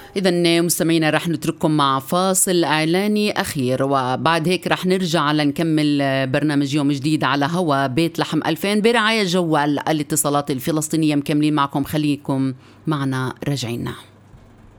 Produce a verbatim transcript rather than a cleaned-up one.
إذن مستمعينا رح نترككم مع فاصل إعلاني أخير، وبعد هيك رح نرجع لنكمل برنامج يوم جديد على هوا بيت لحم ألفين برعاية جوال الاتصالات الفلسطينية. مكملين معكم، خليكم معنا راجعين.